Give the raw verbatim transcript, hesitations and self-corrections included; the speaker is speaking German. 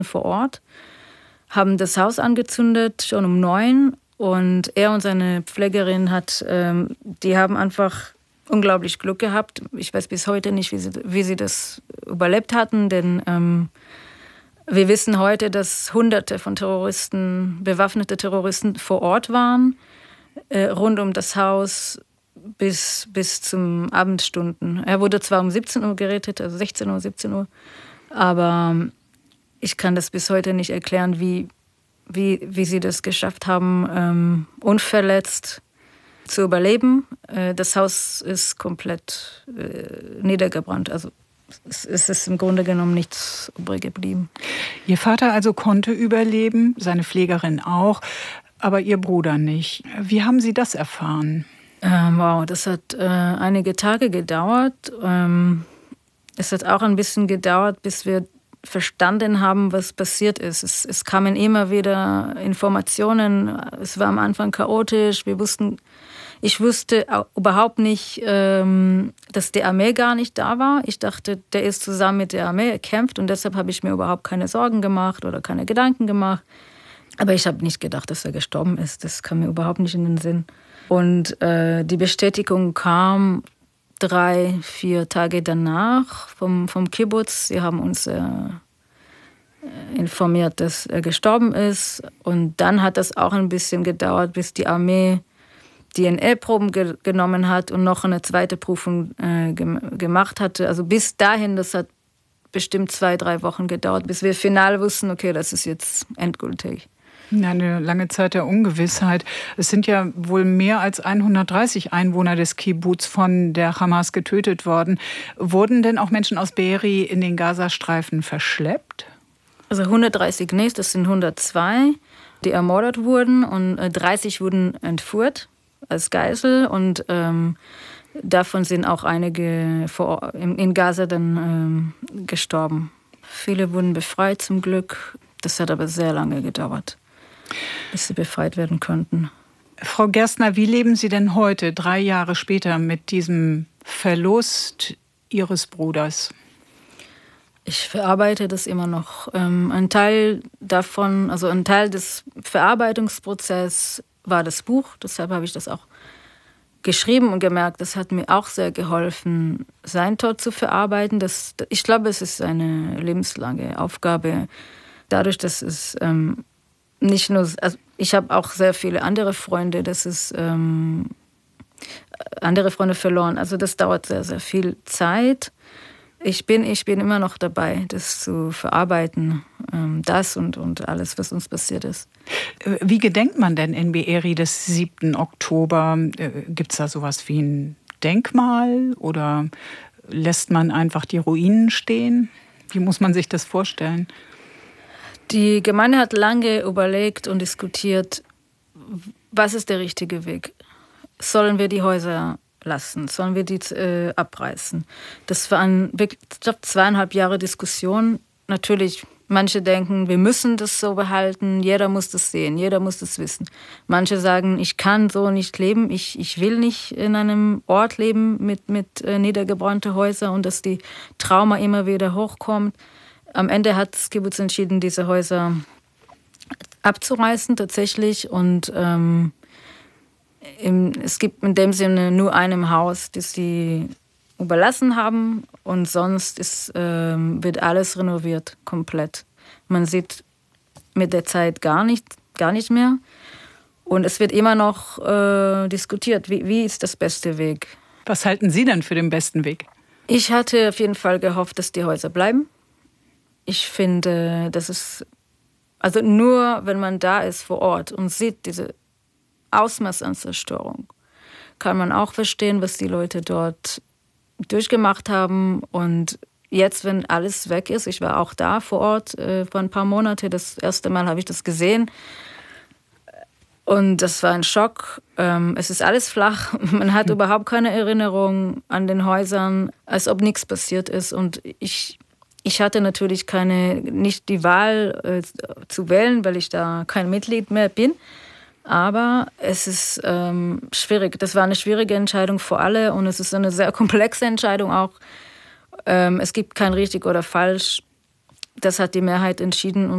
vor Ort, haben das Haus angezündet, schon um neun. Und er und seine Pflegerin, hat, ähm, die haben einfach unglaublich Glück gehabt. Ich weiß bis heute nicht, wie sie, wie sie das überlebt hatten, denn ähm, wir wissen heute, dass Hunderte von Terroristen, bewaffnete Terroristen vor Ort waren, äh, rund um das Haus bis, bis zum Abendstunden. Er wurde zwar um siebzehn Uhr gerettet, also sechzehn Uhr, siebzehn Uhr, aber ich kann das bis heute nicht erklären, wie, wie, wie sie das geschafft haben, ähm, unverletzt zu überleben. Äh, das Haus ist komplett äh, niedergebrannt, also es ist im Grunde genommen nichts übrig geblieben. Ihr Vater also konnte überleben, seine Pflegerin auch, aber Ihr Bruder nicht. Wie haben Sie das erfahren? Ähm, wow, das hat äh, einige Tage gedauert. Ähm, es hat auch ein bisschen gedauert, bis wir verstanden haben, was passiert ist. Es, es kamen immer wieder Informationen. Es war am Anfang chaotisch. Wir wussten, ich wusste überhaupt nicht, ähm, dass die Armee gar nicht da war. Ich dachte, der ist zusammen mit der Armee, er kämpft, und deshalb habe ich mir überhaupt keine Sorgen gemacht oder keine Gedanken gemacht. Aber ich habe nicht gedacht, dass er gestorben ist. Das kam mir überhaupt nicht in den Sinn. Und äh, die Bestätigung kam drei, vier Tage danach vom, vom Kibbutz. Sie haben uns äh, informiert, dass er gestorben ist. Und dann hat das auch ein bisschen gedauert, bis die Armee D N A-Proben ge- genommen hat und noch eine zweite Prüfung äh, gem- gemacht hatte. Also bis dahin, das hat bestimmt zwei, drei Wochen gedauert, bis wir final wussten, okay, das ist jetzt endgültig. Eine lange Zeit der Ungewissheit. Es sind ja wohl mehr als hundertdreißig Einwohner des Kibbutz von der Hamas getötet worden. Wurden denn auch Menschen aus Be'eri in den Gazastreifen verschleppt? Also hundertdreißig nicht, das sind hundertzwei, die ermordet wurden, und dreißig wurden entführt als Geisel, und ähm, davon sind auch einige vor, in, in Gaza dann ähm, gestorben. Viele wurden befreit zum Glück, das hat aber sehr lange gedauert, bis sie befreit werden konnten. Frau Gerstner, wie leben Sie denn heute, drei Jahre später, mit diesem Verlust Ihres Bruders? Ich verarbeite das immer noch. Ähm, ein Teil davon, also ein Teil des Verarbeitungsprozesses war das Buch. Deshalb habe ich das auch geschrieben und gemerkt, das hat mir auch sehr geholfen, seinen Tod zu verarbeiten. Das, ich glaube, es ist eine lebenslange Aufgabe. Dadurch, dass es ähm, nicht nur, also ich habe auch sehr viele andere Freunde, das ist ähm, andere Freunde verloren. Also das dauert sehr, sehr viel Zeit. Ich bin, ich bin immer noch dabei, das zu verarbeiten, ähm, das und, und alles, was uns passiert ist. Wie gedenkt man denn in Be'eri des siebten Oktober? Gibt es da sowas wie ein Denkmal oder lässt man einfach die Ruinen stehen? Wie muss man sich das vorstellen? Die Gemeinde hat lange überlegt und diskutiert, was ist der richtige Weg? Sollen wir die Häuser lassen? Sollen wir die äh, abreißen? Das waren wirklich, ich glaube, zweieinhalb Jahre Diskussion. Natürlich, manche denken, wir müssen das so behalten, jeder muss das sehen, jeder muss das wissen. Manche sagen, ich kann so nicht leben, ich, ich will nicht in einem Ort leben mit, mit äh, niedergebrannten Häusern und dass die Trauma immer wieder hochkommt. Am Ende hat das Kibbutz entschieden, diese Häuser abzureißen tatsächlich, und ähm, im, es gibt in dem Sinne nur einem Haus, das sie überlassen haben, und sonst ist, ähm, wird alles renoviert, komplett. Man sieht mit der Zeit gar nicht, gar nicht mehr, und es wird immer noch äh, diskutiert, wie, wie ist das beste Weg. Was halten Sie denn für den besten Weg? Ich hatte auf jeden Fall gehofft, dass die Häuser bleiben. Ich finde, das ist, also nur wenn man da ist vor Ort und sieht diese Ausmaß an Zerstörung, kann man auch verstehen, was die Leute dort durchgemacht haben. Und jetzt, wenn alles weg ist, ich war auch da vor Ort äh, vor ein paar Monaten, das erste Mal habe ich das gesehen. Und das war ein Schock. Ähm, es ist alles flach. Man hat mhm. überhaupt keine Erinnerung an den Häusern, als ob nichts passiert ist. Und ich, ich hatte natürlich keine, nicht die Wahl äh, zu wählen, weil ich da kein Mitglied mehr bin. Aber es ist ähm, schwierig. Das war eine schwierige Entscheidung für alle, und es ist eine sehr komplexe Entscheidung auch. Ähm, es gibt kein richtig oder falsch. Das hat die Mehrheit entschieden.